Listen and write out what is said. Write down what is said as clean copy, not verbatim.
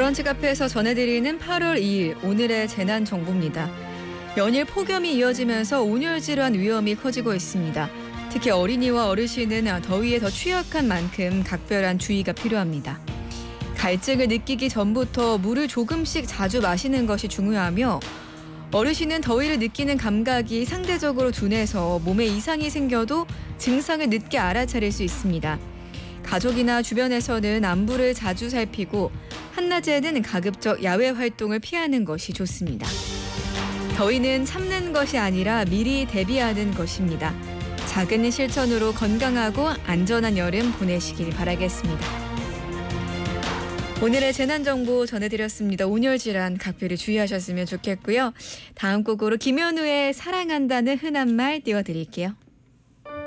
브런치 카페에서 전해드리는 8월 2일 오늘의 재난 정보입니다. 연일 폭염이 이어지면서 온열 질환 위험이 커지고 있습니다. 특히 어린이와 어르신은 더위에 더 취약한 만큼 각별한 주의가 필요합니다. 갈증을 느끼기 전부터 물을 조금씩 자주 마시는 것이 중요하며 어르신은 더위를 느끼는 감각이 상대적으로 둔해서 몸에 이상이 생겨도 증상을 늦게 알아차릴 수 있습니다. 가족이나 주변에서는 안부를 자주 살피고 한낮에는 가급적 야외 활동을 피하는 것이 좋습니다. 더위는 참는 것이 아니라 미리 대비하는 것입니다. 작은 실천으로 건강하고 안전한 여름 보내시길 바라겠습니다. 오늘의 재난정보 전해드렸습니다. 온열질환 각별히 주의하셨으면 좋겠고요. 다음 곡으로 김현우의 사랑한다는 흔한 말 띄워드릴게요.